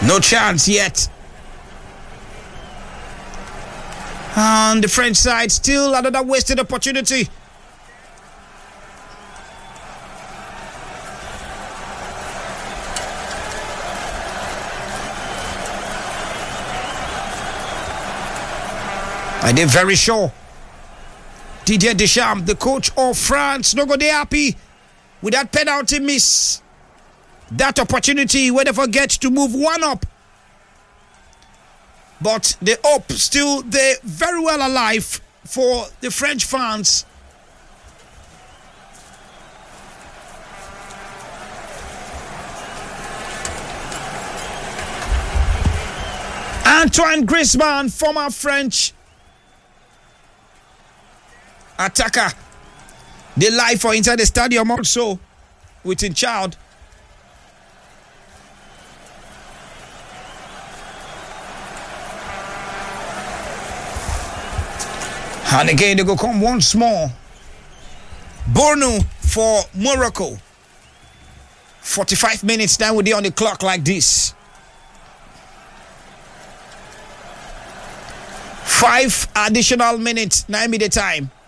No chance yet. On the French side, still another wasted opportunity. I did very sure Didier Deschamps, the coach of France, no go dey happy with that penalty miss. That opportunity where they forget to move one up. But the hope still they very well alive for the French fans. Antoine Griezmann, former French attacker, they live for inside the stadium also with his child. And again, they go come once more. Bornu for Morocco. 45 minutes now we're on the clock like this. 5 additional minutes, 9 minute time.